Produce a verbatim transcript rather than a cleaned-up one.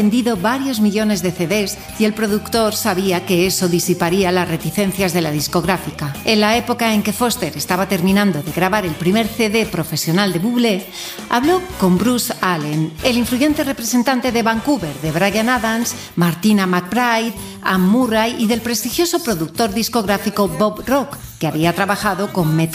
vendido varios millones de C Ds y el productor sabía que eso disiparía las reticencias de la discográfica. En la época en que Foster estaba terminando de grabar el primer C D profesional de Bublé, habló con Bruce Allen, el influyente representante de Vancouver de Bryan Adams, Martina McBride, Ann Murray y del prestigioso productor discográfico Bob Rock, que había trabajado con Metallica